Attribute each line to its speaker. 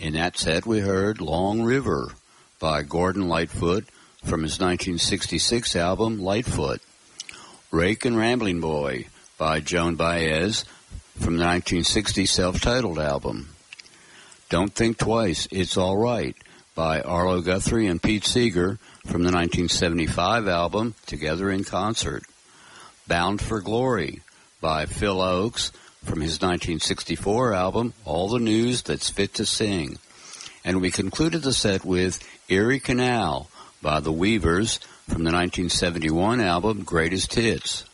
Speaker 1: In that set, we heard Long River by Gordon Lightfoot from his 1966 album Lightfoot. Rake and Rambling Boy by Joan Baez from the 1960 self-titled album. Don't Think Twice, It's All Right by Arlo Guthrie and Pete Seeger from the 1975 album Together in Concert. Bound for Glory by Phil Oakes from his 1964 album All the News That's Fit to Sing. And we concluded the set with Erie Canal by the Weavers from the 1971 album Greatest Hits.